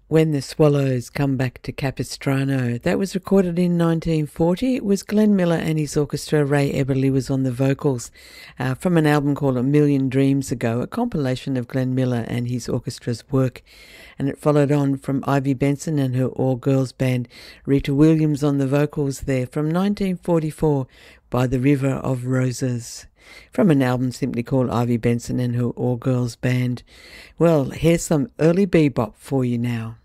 When the Swallows Come Back to Capistrano. That was recorded in 1940. It was Glenn Miller and his orchestra. Ray Eberle was on the vocals from an album called A Million Dreams Ago, a compilation of Glenn Miller and his orchestra's work. And it followed on from Ivy Benson and her all-girls band, Rita Williams on the vocals there, from 1944, By the River of Roses, from an album simply called Ivy Benson and her all-girls band. Well, here's some early bebop for you now.